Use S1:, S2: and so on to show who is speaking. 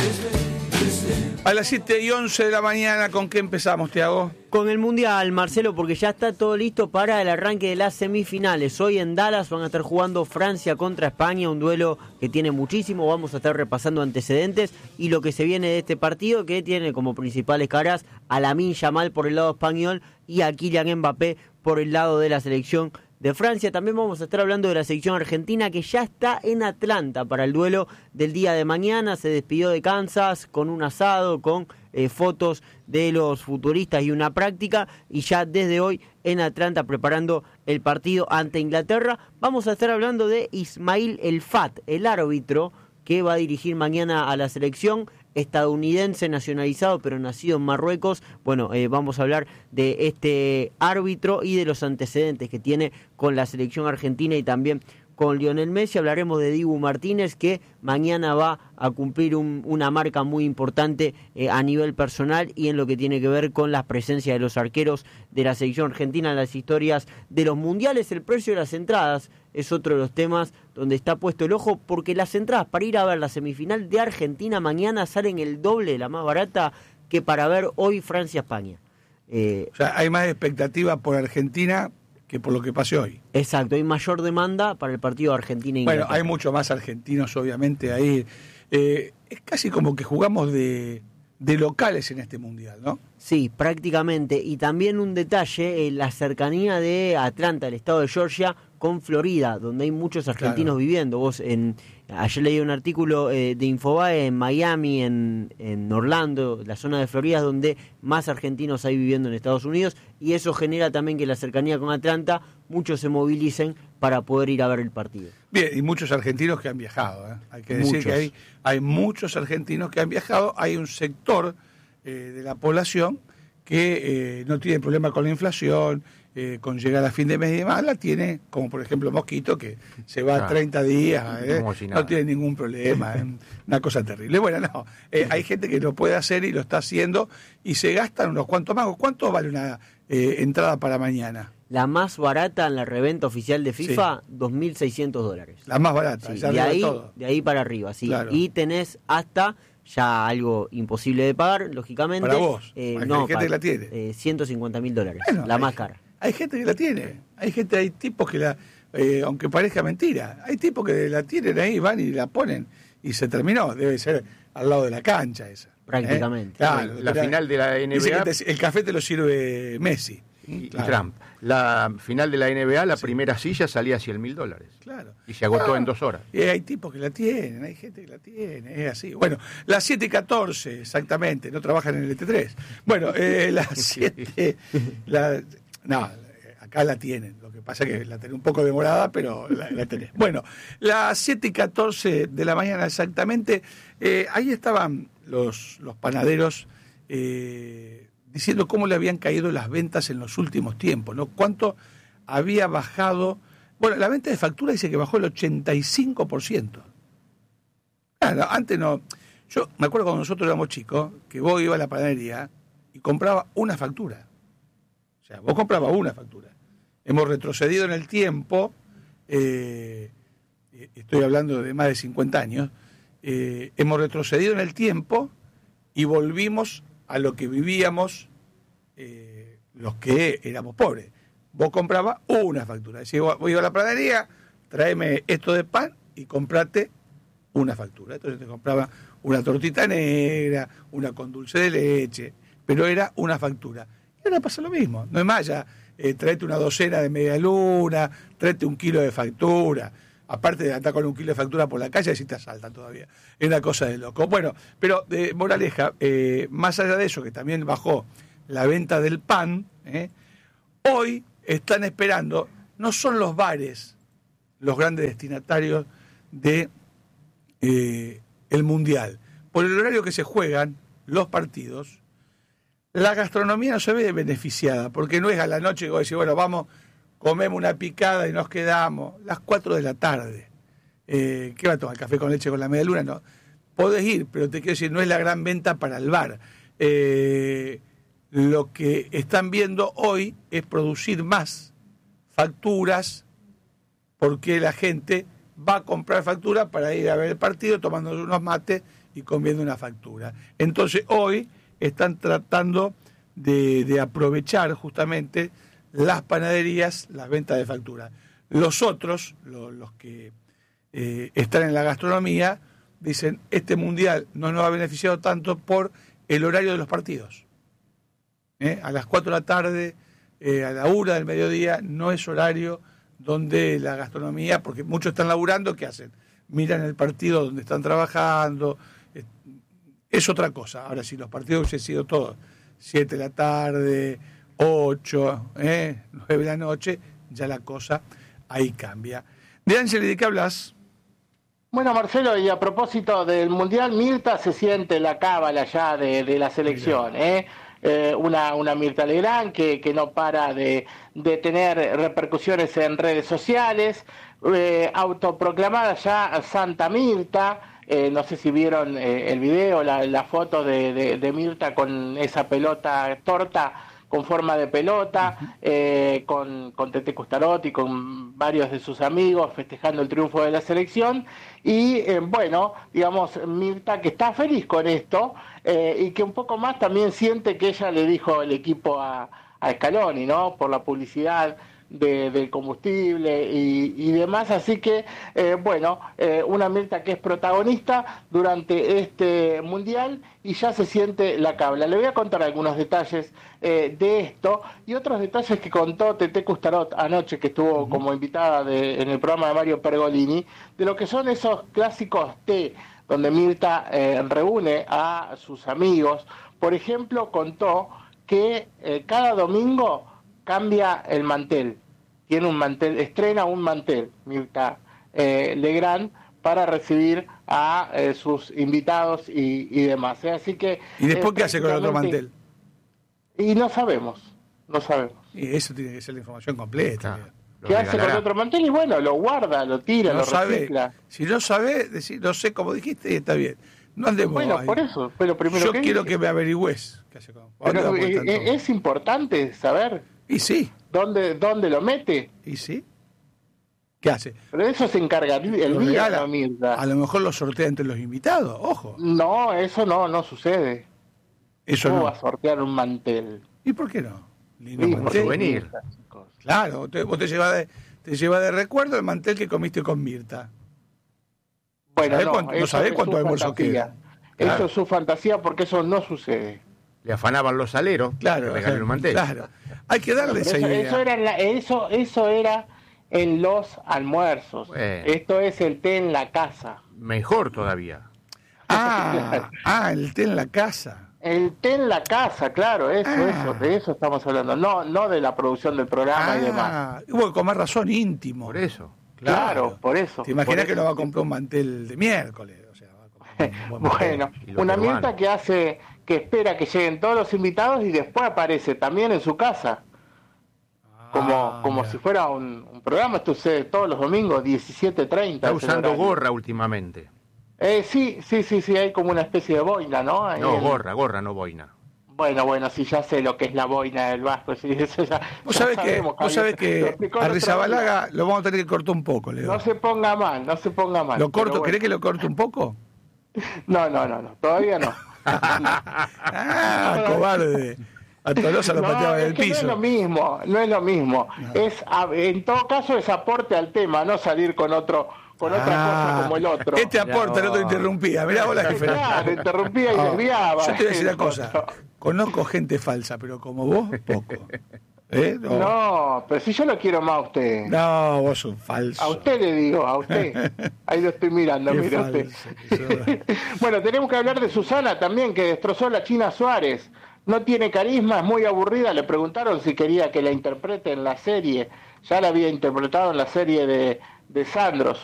S1: A las 7:11 de la mañana, ¿con qué empezamos, Thiago?
S2: Con el Mundial, Marcelo, porque ya está todo listo para el arranque de las semifinales. Hoy en Dallas van a estar jugando Francia contra España, un duelo que tiene muchísimo. Vamos a estar repasando antecedentes y lo que se viene de este partido, que tiene como principales caras a Lamine Yamal por el lado español y a Kylian Mbappé por el lado de la selección de Francia. También vamos a estar hablando de la selección argentina, que ya está en Atlanta para el duelo del día de mañana. Se despidió de Kansas con un asado, con fotos de los futbolistas y una práctica, y ya desde hoy en Atlanta preparando el partido ante Inglaterra. Vamos a estar hablando de Ismail El Fat, el árbitro que va a dirigir mañana a la selección, estadounidense nacionalizado pero nacido en Marruecos. Bueno, vamos a hablar de este árbitro y de los antecedentes que tiene con la selección argentina y también con Lionel Messi. Hablaremos de Dibu Martínez, que mañana va a cumplir una marca muy importante a nivel personal y en lo que tiene que ver con la presencia de los arqueros de la selección argentina en las historias de los mundiales. El precio de las entradas es otro de los temas donde está puesto el ojo, porque las entradas para ir a ver la semifinal de Argentina mañana salen el doble, la más barata, que para ver hoy Francia-España.
S1: O sea, hay más expectativa por Argentina que por lo que pase hoy.
S2: Exacto, hay mayor demanda para el partido de Argentina e Inglaterra.
S1: Bueno, hay mucho más argentinos, obviamente, ahí. Es casi como que jugamos de locales en este mundial, ¿no?
S2: Sí, prácticamente. Y también un detalle, la cercanía de Atlanta, el estado de Georgia, con Florida, donde hay muchos argentinos viviendo. Ayer leí un artículo de Infobae en Miami, en Orlando, la zona de Florida, es donde más argentinos hay viviendo en Estados Unidos, y eso genera también que la cercanía con Atlanta, muchos se movilicen para poder ir a ver el partido.
S1: Bien, y muchos argentinos que han viajado, ¿eh? Hay que decir que hay muchos argentinos que han viajado. Hay un sector de la población que no tiene problema con la inflación, con llegar a fin de mes y demás, la tiene, como por ejemplo Mosquito, que se va 30 días, si no tiene ningún problema, una cosa terrible. Bueno, no, hay gente que lo puede hacer y lo está haciendo y se gastan unos cuantos mangos. ¿Cuánto vale una entrada para mañana?
S2: La más barata en la reventa oficial de FIFA, sí. $2.600.
S1: La más barata,
S2: sí,
S1: ya
S2: de ahí para arriba, sí. Claro. Y tenés hasta ya algo imposible de pagar, lógicamente.
S1: Para vos, hay gente que la tiene.
S2: $150.000, bueno, la más cara.
S1: Hay gente que la tiene, hay tipos que la, aunque parezca mentira, hay tipos que la tienen ahí, van y la ponen y se terminó. Debe ser al lado de la cancha esa.
S2: Prácticamente.
S3: Claro, la final de la NBA.
S1: El café te lo sirve Messi.
S3: Y Trump. La final de la NBA, la primera silla salía $100.000.
S1: Claro.
S3: Y se agotó en 2 horas.
S1: Y hay tipos que la tienen, hay gente que la tiene, es así. Bueno, las 7:14, exactamente, no trabajan en el ET3. Bueno, las 7... No, acá la tienen, lo que pasa es que la tenés un poco demorada, pero la tenés. Bueno, las 7:14 de la mañana exactamente, ahí estaban los panaderos diciendo cómo le habían caído las ventas en los últimos tiempos, ¿no? Cuánto había bajado. Bueno, la venta de factura dice que bajó el 85%. Claro, antes no. Yo me acuerdo cuando nosotros éramos chicos, que vos ibas a la panadería y compraba una factura. O sea, vos comprabas una factura. Hemos retrocedido en el tiempo, estoy hablando de más de 50 años, hemos retrocedido en el tiempo y volvimos a lo que vivíamos los que éramos pobres. Vos comprabas una factura. Decís, vos ibas a la panadería, tráeme esto de pan y comprate una factura. Entonces te compraba una tortita negra, una con dulce de leche, pero era una factura. Y ahora pasa lo mismo. No es más, ya tráete una docena de media luna, tráete 1 kilo de factura. Aparte de andar con 1 kilo de factura por la calle, si te asaltan todavía. Es una cosa de loco. Bueno, pero moraleja, más allá de eso, que también bajó la venta del pan, hoy están esperando, no son los bares los grandes destinatarios de el Mundial. Por el horario que se juegan los partidos, la gastronomía no se ve beneficiada, porque no es a la noche que vos decís, bueno, vamos, comemos una picada y nos quedamos, las 4 de la tarde. ¿Qué va a tomar? ¿Café con leche con la media luna? No. Podés ir, pero te quiero decir, no es la gran venta para el bar. Lo que están viendo hoy es producir más facturas, porque la gente va a comprar facturas para ir a ver el partido, tomándose unos mates y comiendo una factura. Entonces hoy están tratando de aprovechar justamente las panaderías, las ventas de factura. Los otros, los que están en la gastronomía, dicen, este mundial no nos ha beneficiado tanto por el horario de los partidos. A las 4 de la tarde, a la 1 del mediodía, no es horario donde la gastronomía, porque muchos están laburando, ¿qué hacen? Miran el partido donde están trabajando, es otra cosa. Ahora, si los partidos hubiesen sido todos 7 de la tarde, 8, 9 de la noche, ya la cosa ahí cambia. De Ángel, ¿de qué hablas?
S4: Bueno, Marcelo, y a propósito del Mundial, Mirta se siente la cábala ya de la selección, una Mirta Legrand que no para de tener repercusiones en redes sociales, autoproclamada ya Santa Mirta. No sé si vieron el video, la foto de Mirta con esa pelota torta con forma de pelota, con Tete Custarot y con varios de sus amigos festejando el triunfo de la selección. Y bueno, digamos, Mirta que está feliz con esto y que un poco más también siente que ella le dijo el equipo a Scaloni, ¿no? Por la publicidad del combustible y demás, así que bueno, una Mirta que es protagonista durante este mundial y ya se siente la cabla. Le voy a contar algunos detalles de esto y otros detalles que contó Tete Custarot anoche, que estuvo como invitada en el programa de Mario Pergolini, de lo que son esos clásicos té donde Mirta reúne a sus amigos. Por ejemplo, contó que cada domingo cambia el mantel, tiene un mantel, estrena un mantel, Mirta Legrand, para recibir a sus invitados y demás. Así que
S1: ¿y después qué hace con el otro mantel?
S4: Y no sabemos.
S1: Y eso tiene que ser la información completa.
S4: ¿Qué hace con el otro mantel? Y bueno, lo guarda, lo tira, lo recicla.
S1: Si no sabe, decir, no sé, como dijiste, está bien. No andemos
S4: bueno,
S1: ahí.
S4: Por eso, pero primero
S1: yo quiero que me averigües qué hace con...
S4: Pero es importante saber.
S1: Y sí.
S4: ¿Dónde lo mete?
S1: Y sí. ¿Qué hace?
S4: Pero eso se encarga el día, ¿no, Mirta?
S1: A lo mejor lo sortea entre los invitados, ojo.
S4: No, eso no sucede.
S1: Eso
S4: ¿Cómo
S1: no.
S4: va a sortear un mantel?
S1: ¿Y por qué no?
S3: Lindo mantel. Souvenir.
S1: Claro, vos te llevas de recuerdo el mantel que comiste con Mirta.
S4: Bueno,
S1: no sabés cuánto almuerzo queda.
S4: Claro. Eso es su fantasía porque eso no sucede.
S3: Le afanaban los aleros,
S1: claro,
S3: regalar un mantel.
S1: Claro. Hay que darle esa idea.
S4: Eso era en los almuerzos.
S3: Bueno.
S4: Esto es el té en la casa.
S3: Mejor todavía.
S1: El té en la casa.
S4: El té en la casa, claro, de eso estamos hablando. No de la producción del programa y demás.
S1: Bueno, con más razón, íntimo.
S3: Por eso.
S4: Claro, por eso.
S1: ¿Te imaginas que no va a comprar un mantel de miércoles? O sea, va a comprar un buen
S4: bueno, una Mirta que espera que lleguen todos los invitados y después aparece también en su casa. Como si fuera un programa. Esto sucede todos los domingos, 17:30.
S3: Está usando gorra últimamente.
S4: Sí, hay como una especie de boina, ¿no?
S3: No, gorra, no boina.
S4: Bueno, sí, ya sé lo que es la boina del Vasco. Sí, eso
S1: vos sabés que a Rizabalaga lo vamos a tener que cortar un poco, Leo.
S4: No se ponga mal.
S1: ¿Lo corto? Bueno. ¿Querés que lo corte un poco?
S4: No, todavía no.
S1: Cobarde. A Tolosa lo pateaba en el piso.
S4: No es lo mismo. No. En todo caso es aporte al tema, no salir con otra cosa como el otro.
S1: Este aporta, el otro interrumpía. Mirá vos la diferencia.
S4: Claro, interrumpía y desviaba.
S1: Yo te voy a decir una cosa. Conozco gente falsa, pero como vos, poco.
S4: No, pero si yo lo quiero más a usted.
S1: No, vos sos falso.
S4: A usted le digo, a usted. Ahí lo estoy mirando, mira usted. Bueno, tenemos que hablar de Susana también, que destrozó a la China Suárez. No tiene carisma, es muy aburrida. Le preguntaron si quería que la interprete en la serie. Ya la había interpretado en la serie de Sandro.